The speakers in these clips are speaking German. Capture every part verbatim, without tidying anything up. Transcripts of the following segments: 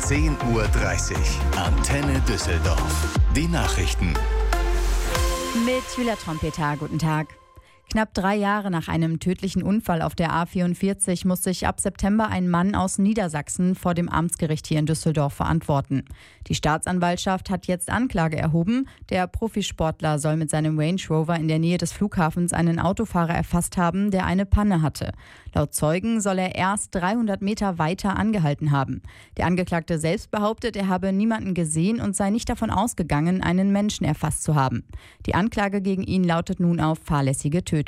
zehn Uhr dreißig. Antenne Düsseldorf. Die Nachrichten. Mit Julia Trompeter, guten Tag. Knapp drei Jahre nach einem tödlichen Unfall auf der A vierundvierzig muss sich ab September ein Mann aus Niedersachsen vor dem Amtsgericht hier in Düsseldorf verantworten. Die Staatsanwaltschaft hat jetzt Anklage erhoben. Der Profisportler soll mit seinem Range Rover in der Nähe des Flughafens einen Autofahrer erfasst haben, der eine Panne hatte. Laut Zeugen soll er erst dreihundert Meter weiter angehalten haben. Der Angeklagte selbst behauptet, er habe niemanden gesehen und sei nicht davon ausgegangen, einen Menschen erfasst zu haben. Die Anklage gegen ihn lautet nun auf fahrlässige Tötung.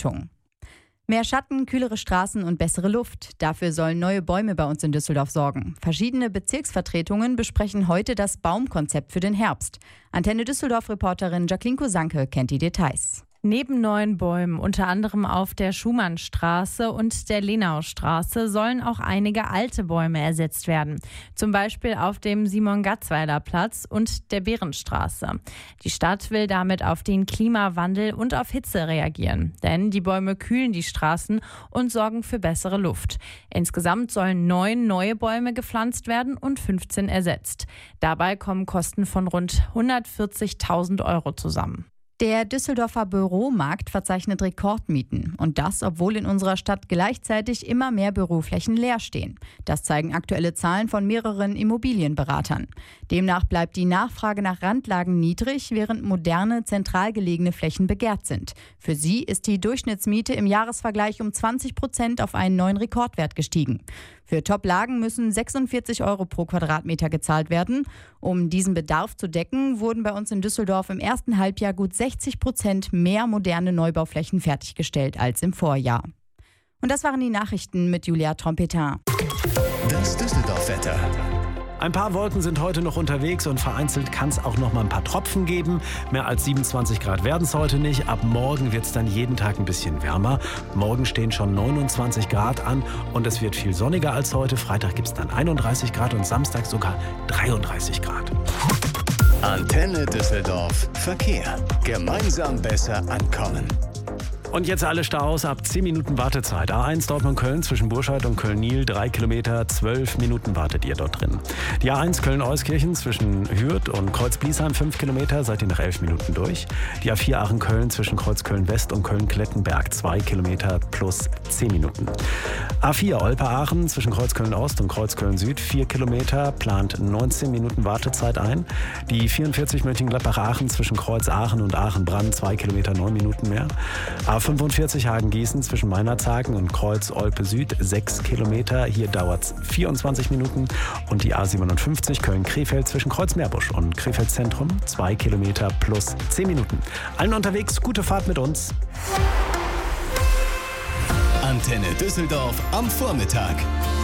Mehr Schatten, kühlere Straßen und bessere Luft. Dafür sollen neue Bäume bei uns in Düsseldorf sorgen. Verschiedene Bezirksvertretungen besprechen heute das Baumkonzept für den Herbst. Antenne Düsseldorf-Reporterin Jacqueline Kosanke kennt die Details. Neben neuen Bäumen, unter anderem auf der Schumannstraße und der Lenaustraße, sollen auch einige alte Bäume ersetzt werden. Zum Beispiel auf dem Simon-Gatzweiler-Platz und der Behrenstraße. Die Stadt will damit auf den Klimawandel und auf Hitze reagieren. Denn die Bäume kühlen die Straßen und sorgen für bessere Luft. Insgesamt sollen neun neue Bäume gepflanzt werden und fünfzehn ersetzt. Dabei kommen Kosten von rund hundertvierzigtausend Euro zusammen. Der Düsseldorfer Büromarkt verzeichnet Rekordmieten. Und das, obwohl in unserer Stadt gleichzeitig immer mehr Büroflächen leer stehen. Das zeigen aktuelle Zahlen von mehreren Immobilienberatern. Demnach bleibt die Nachfrage nach Randlagen niedrig, während moderne, zentral gelegene Flächen begehrt sind. Für sie ist die Durchschnittsmiete im Jahresvergleich um zwanzig Prozent auf einen neuen Rekordwert gestiegen. Für Top-Lagen müssen sechsundvierzig Euro pro Quadratmeter gezahlt werden. Um diesen Bedarf zu decken, wurden bei uns in Düsseldorf im ersten Halbjahr gut sechzig Prozent mehr moderne Neubauflächen fertiggestellt als im Vorjahr. Und das waren die Nachrichten mit Julia Trompeter. Das Düsseldorf-Wetter. Ein paar Wolken sind heute noch unterwegs und vereinzelt kann es auch noch mal ein paar Tropfen geben. Mehr als siebenundzwanzig Grad werden es heute nicht. Ab morgen wird es dann jeden Tag ein bisschen wärmer. Morgen stehen schon neunundzwanzig Grad an und es wird viel sonniger als heute. Freitag gibt es dann einunddreißig Grad und Samstag sogar dreiunddreißig Grad. Antenne Düsseldorf. Verkehr. Gemeinsam besser ankommen. Und jetzt alle Staus ab zehn Minuten Wartezeit. A eins Dortmund-Köln zwischen Burscheid und Köln-Niel, drei Kilometer, zwölf Minuten wartet ihr dort drin. Die A eins Köln-Euskirchen zwischen Hürth und Kreuz-Bliesheim, fünf Kilometer, seid ihr nach elf Minuten durch. Die A vier Aachen-Köln zwischen Kreuz-Köln-West und Köln-Klettenberg, zwei Kilometer plus zehn Minuten. A vier Olpe-Aachen zwischen Kreuz-Köln-Ost und Kreuz-Köln-Süd, vier Kilometer, plant neunzehn Minuten Wartezeit ein. Die vierundvierzig Mönchengladbach-Aachen zwischen Kreuz-Aachen und Aachen-Brann, zwei Kilometer, neun Minuten mehr. A fünfundvierzig Hagen-Gießen zwischen Meinerzhagen und Kreuz-Olpe-Süd, sechs Kilometer. Hier dauert es vierundzwanzig Minuten. Und die A siebenundfünfzig Köln-Krefeld zwischen Kreuz-Meerbusch und Krefeld-Zentrum, zwei Kilometer plus zehn Minuten. Allen unterwegs, gute Fahrt mit uns. Antenne Düsseldorf am Vormittag.